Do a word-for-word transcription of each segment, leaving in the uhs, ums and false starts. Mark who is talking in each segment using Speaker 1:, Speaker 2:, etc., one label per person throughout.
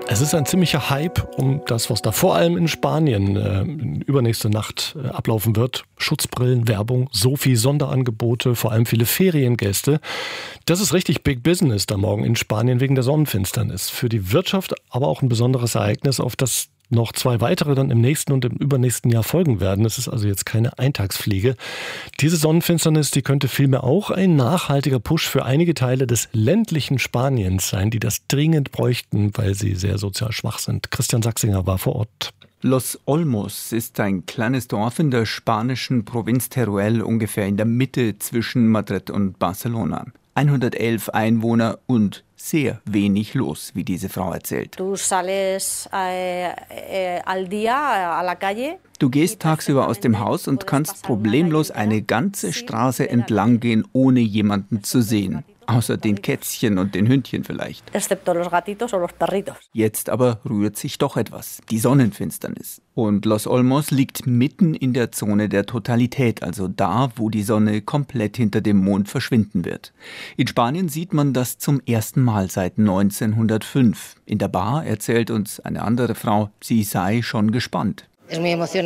Speaker 1: Es ist ein ziemlicher Hype um das, was da vor allem in Spanien äh, übernächste Nacht äh, ablaufen wird. Schutzbrillen, Werbung, so viel Sonderangebote, vor allem viele Feriengäste. Das ist richtig Big Business da morgen in Spanien wegen der Sonnenfinsternis. Für die Wirtschaft aber auch ein besonderes Ereignis, auf das noch zwei weitere dann im nächsten und im übernächsten Jahr folgen werden. Das ist also jetzt keine Eintagsfliege. Diese Sonnenfinsternis, die könnte vielmehr auch ein nachhaltiger Push für einige Teile des ländlichen Spaniens sein, die das dringend bräuchten, weil sie sehr sozial schwach sind. Christian Sachsinger war vor Ort.
Speaker 2: Los Olmos ist ein kleines Dorf in der spanischen Provinz Teruel, ungefähr in der Mitte zwischen Madrid und Barcelona. hundertelf Einwohner und sehr wenig los, wie diese Frau erzählt.
Speaker 3: Du sales eh, eh, al día a la calle.
Speaker 2: Du gehst tagsüber aus dem Haus und kannst problemlos eine ganze Straße entlang gehen, ohne jemanden zu sehen. Außer den Kätzchen und den Hündchen vielleicht.
Speaker 3: Excepto los gatitos o los perritos.
Speaker 2: Jetzt aber rührt sich doch etwas, die Sonnenfinsternis. Und Los Olmos liegt mitten in der Zone der Totalität, also da, wo die Sonne komplett hinter dem Mond verschwinden wird. In Spanien sieht man das zum ersten Mal seit neunzehnhundertfünf. In der Bar erzählt uns eine andere Frau, sie sei schon gespannt.
Speaker 4: Das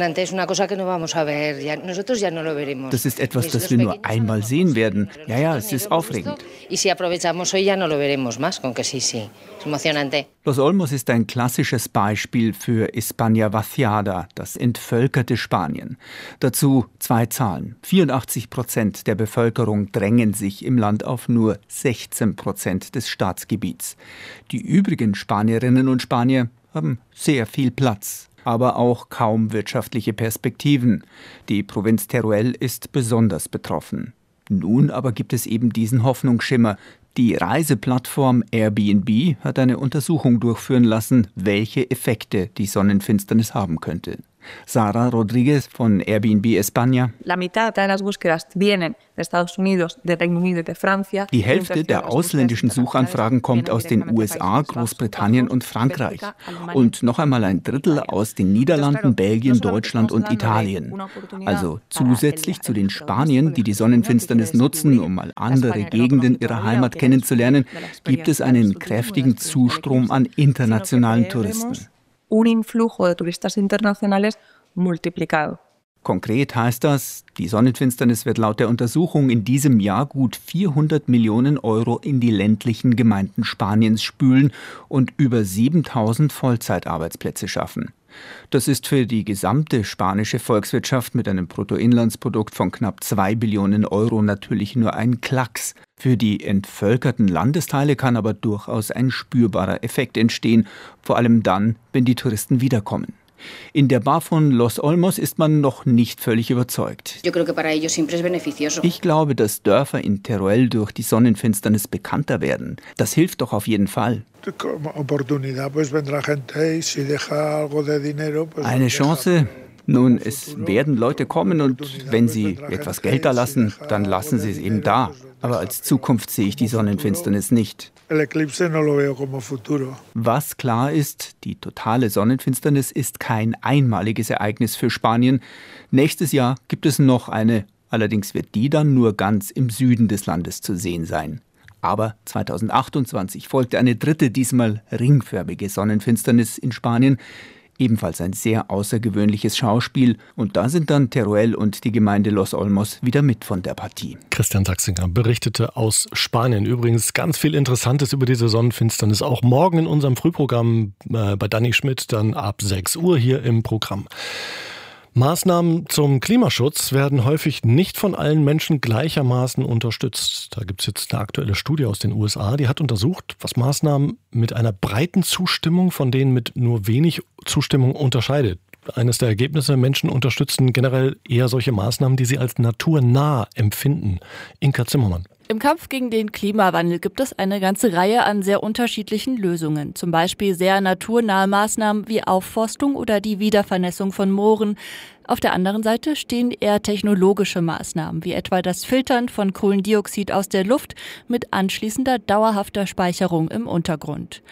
Speaker 2: ist etwas, das wir nur einmal sehen werden. Ja, ja, es ist aufregend. Los Olmos ist ein klassisches Beispiel für España vaciada, das entvölkerte Spanien. Dazu zwei Zahlen. vierundachtzig Prozent der Bevölkerung drängen sich im Land auf nur sechzehn Prozent des Staatsgebiets. Die übrigen Spanierinnen und Spanier haben sehr viel Platz, aber auch kaum wirtschaftliche Perspektiven. Die Provinz Teruel ist besonders betroffen. Nun aber gibt es eben diesen Hoffnungsschimmer. Die Reiseplattform Airbnb hat eine Untersuchung durchführen lassen, welche Effekte die Sonnenfinsternis haben könnte. Sara Rodriguez von Airbnb España. Die Hälfte der ausländischen Suchanfragen kommt aus den U S A, Großbritannien und Frankreich. Und noch einmal ein Drittel aus den Niederlanden, Belgien, Deutschland und Italien. Also zusätzlich zu den Spaniern, die die Sonnenfinsternis nutzen, um mal andere Gegenden ihrer Heimat kennenzulernen, gibt es einen kräftigen Zustrom an internationalen Touristen.
Speaker 5: Un influjo de turistas internacionales multiplicado.
Speaker 2: Konkret heißt das, die Sonnenfinsternis wird laut der Untersuchung in diesem Jahr gut vierhundert Millionen Euro in die ländlichen Gemeinden Spaniens spülen und über siebentausend Vollzeitarbeitsplätze schaffen. Das ist für die gesamte spanische Volkswirtschaft mit einem Bruttoinlandsprodukt von knapp zwei Billionen Euro natürlich nur ein Klacks. Für die entvölkerten Landesteile kann aber durchaus ein spürbarer Effekt entstehen, vor allem dann, wenn die Touristen wiederkommen. In der Bar von Los Olmos ist man noch nicht völlig überzeugt. Ich glaube, dass Dörfer in Teruel durch die Sonnenfinsternis bekannter werden. Das hilft doch auf jeden Fall. Eine Chance? Nun, es werden Leute kommen und wenn sie etwas Geld da lassen, dann lassen sie es eben da. Aber als Zukunft sehe ich die Sonnenfinsternis nicht. Was klar ist, die totale Sonnenfinsternis ist kein einmaliges Ereignis für Spanien. Nächstes Jahr gibt es noch eine, allerdings wird die dann nur ganz im Süden des Landes zu sehen sein. Aber zweitausendachtundzwanzig folgte eine dritte, diesmal ringförmige Sonnenfinsternis in Spanien. Ebenfalls ein sehr außergewöhnliches Schauspiel. Und da sind dann Teruel und die Gemeinde Los Olmos wieder mit von der Partie.
Speaker 1: Christian Sachsinger berichtete aus Spanien. Übrigens ganz viel Interessantes über diese Sonnenfinsternis. Auch morgen in unserem Frühprogramm äh, bei Dani Schmidt, dann ab sechs Uhr hier im Programm. Maßnahmen zum Klimaschutz werden häufig nicht von allen Menschen gleichermaßen unterstützt. Da gibt es jetzt eine aktuelle Studie aus den U S A, die hat untersucht, was Maßnahmen mit einer breiten Zustimmung von denen mit nur wenig Zustimmung unterscheidet. Eines der Ergebnisse: Menschen unterstützen generell eher solche Maßnahmen, die sie als naturnah empfinden. Inka Zimmermann.
Speaker 6: Im Kampf gegen den Klimawandel gibt es eine ganze Reihe an sehr unterschiedlichen Lösungen. Zum Beispiel sehr naturnahe Maßnahmen wie Aufforstung oder die Wiedervernässung von Mooren. Auf der anderen Seite stehen eher technologische Maßnahmen, wie etwa das Filtern von Kohlendioxid aus der Luft mit anschließender dauerhafter Speicherung im Untergrund.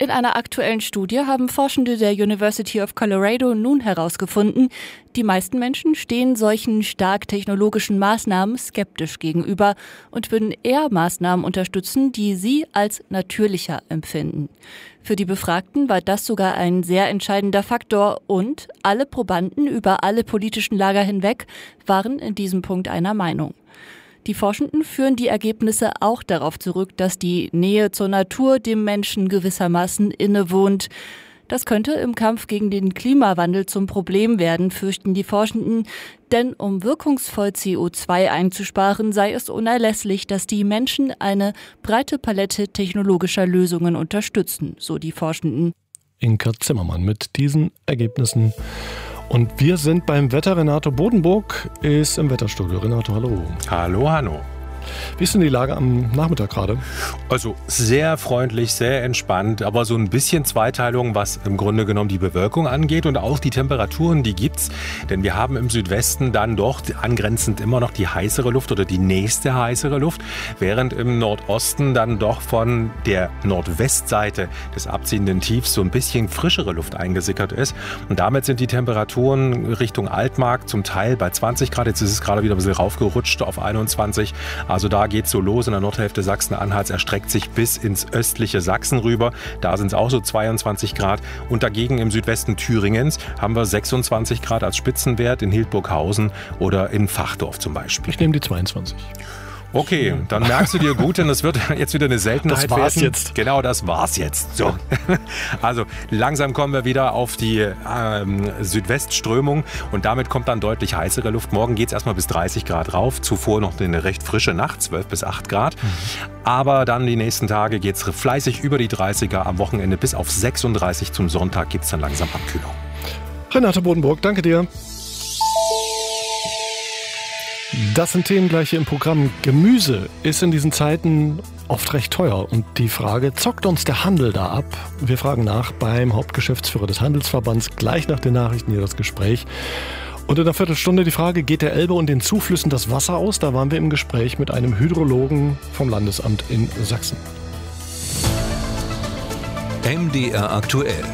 Speaker 6: In einer aktuellen Studie haben Forschende der University of Colorado nun herausgefunden, die meisten Menschen stehen solchen stark technologischen Maßnahmen skeptisch gegenüber und würden eher Maßnahmen unterstützen, die sie als natürlicher empfinden. Für die Befragten war das sogar ein sehr entscheidender Faktor und alle Probanden über alle politischen Lager hinweg waren in diesem Punkt einer Meinung. Die Forschenden führen die Ergebnisse auch darauf zurück, dass die Nähe zur Natur dem Menschen gewissermaßen innewohnt. Das könnte im Kampf gegen den Klimawandel zum Problem werden, fürchten die Forschenden. Denn um wirkungsvoll C O zwei einzusparen, sei es unerlässlich, dass die Menschen eine breite Palette technologischer Lösungen unterstützen, so die Forschenden.
Speaker 1: Inka Zimmermann mit diesen Ergebnissen. Und wir sind beim Wetter. Renato Bodenburg ist im Wetterstudio. Renato, hallo.
Speaker 4: Hallo, hallo.
Speaker 1: Wie ist denn die Lage am Nachmittag gerade?
Speaker 4: Also sehr freundlich, sehr entspannt, aber so ein bisschen Zweiteilung, was im Grunde genommen die Bewölkung angeht und auch die Temperaturen, die gibt's. Denn wir haben im Südwesten dann doch angrenzend immer noch die heißere Luft oder die nächste heißere Luft, während im Nordosten dann doch von der Nordwestseite des abziehenden Tiefs so ein bisschen frischere Luft eingesickert ist. Und damit sind die Temperaturen Richtung Altmark zum Teil bei zwanzig Grad. Jetzt ist es gerade wieder ein bisschen raufgerutscht auf einundzwanzig. Also da geht es so los in der Nordhälfte Sachsen-Anhalts, erstreckt sich bis ins östliche Sachsen rüber. Da sind es auch so zweiundzwanzig Grad. Und dagegen im Südwesten Thüringens haben wir sechsundzwanzig Grad als Spitzenwert in Hildburghausen oder in Fachdorf zum Beispiel.
Speaker 1: Ich nehme die zweiundzwanzig.
Speaker 4: Okay, dann merkst du dir gut, denn das wird jetzt wieder eine Seltenheit werden.
Speaker 1: Das war's jetzt.
Speaker 4: Genau, das war's jetzt. So. Also langsam kommen wir wieder auf die ähm, Südwestströmung und damit kommt dann deutlich heißere Luft. Morgen geht's erstmal bis dreißig Grad rauf, zuvor noch eine recht frische Nacht, zwölf bis acht Grad. Mhm. Aber dann die nächsten Tage geht's fleißig über die dreißiger, am Wochenende bis auf sechsunddreißig. Zum Sonntag gibt's dann langsam Abkühlung.
Speaker 1: Renato Bodenburg, danke dir. Das sind Themen gleich hier im Programm. Gemüse ist in diesen Zeiten oft recht teuer. Und die Frage, zockt uns der Handel da ab? Wir fragen nach beim Hauptgeschäftsführer des Handelsverbands. Gleich nach den Nachrichten hier das Gespräch. Und in einer Viertelstunde die Frage, geht der Elbe und den Zuflüssen das Wasser aus? Da waren wir im Gespräch mit einem Hydrologen vom Landesamt in Sachsen.
Speaker 7: M D R aktuell.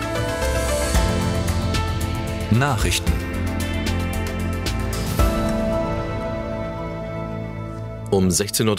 Speaker 7: Nachrichten. Um sechzehn Uhr